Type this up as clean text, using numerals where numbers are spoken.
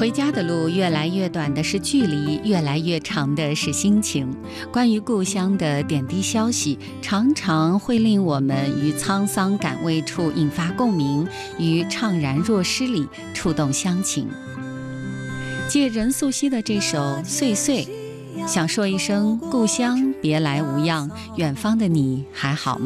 回家的路越来越短的是距离，越来越长的是心情。关于故乡的点滴消息，常常会令我们于沧桑感味处引发共鸣，于怅然若失里触动乡情。借任素汐的这首《岁岁》，想说一声故乡别来无恙，远方的你还好吗？